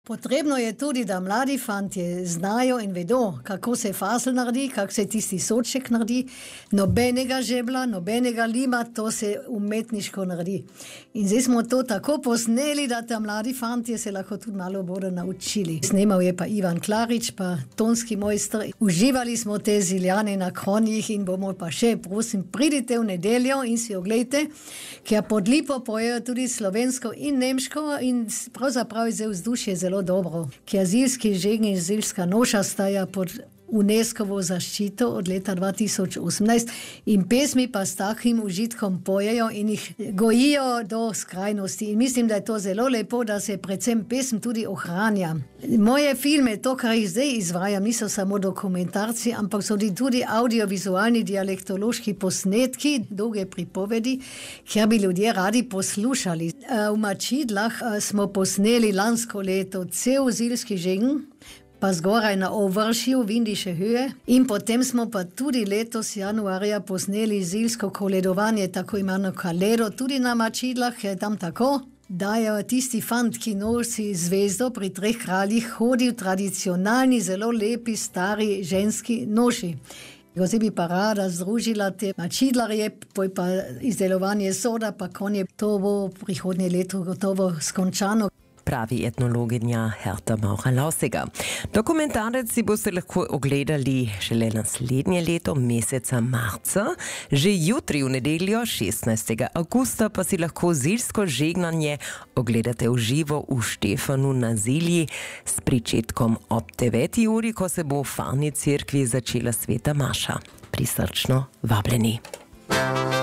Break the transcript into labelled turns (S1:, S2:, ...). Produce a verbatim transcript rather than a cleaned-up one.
S1: Potrebno je tudi, da mladi fantje znajo in vedo, kako se fasel naredi, kako se tisti soček naredi. Nobenega žebla, nobenega lima, to se umetniško naredi. In zdaj smo to tako posneli, da ta mladi fantje se lahko tudi malo bodo naučili. Snemal je pa Ivan Klarič, pa tonski mojster. Uživali smo te ziljane na konjih in bomo pa še, prosim, pridite v nedeljo in si oglejte, ker pod lipo pojejo tudi slovensko in nemško in pravzaprav je vzdušje zelo dobro. Kjazilski žegen in zilska noša staja pod UNESCOvo zaščito od leta dva tisoč osemnajst in pesmi pa s takim užitkom pojejo in jih gojijo do skrajnosti. In mislim, da je to zelo lepo, da se predvsem pesem tudi ohranja. Moje filme, to, kar jih zdaj izvajam, niso samo dokumentarci, ampak so tudi audiovizualni dialektološki posnetki, dolge pripovedi, kjer bi ljudje radi poslušali. V Mačidlah smo posneli lansko leto cel zilski žegen, pa zgoraj na Ovršju, Vindiše höje. In potem smo pa tudi letos januarja posneli zilsko koledovanje, tako imeno kaledo, tudi na Mačidlah, ker je tam tako, da je tisti fant, ki nosi zvezdo pri treh kraljih, hodi v tradicionalni, zelo lepi, stari ženski noši. Zdaj bi pa rada združila te mačidlarje, poj pa izdelovanje soda, pa konje. To bo prihodnje leto gotovo skončano.
S2: Pravi etnologinja Herta Maurer-Lausiger. Dokumentarec si boste lahko ogledali šele naslednje leto, meseca marca. Že jutri v nedeljo, šestnajstega avgusta, pa si lahko zilsko žegnanje ogledate v živo v Štefanu na Zilji s pričetkom ob deveti uri, ko se bo v Farni cerkvi začela sveta maša. Prisrčno vabljeni.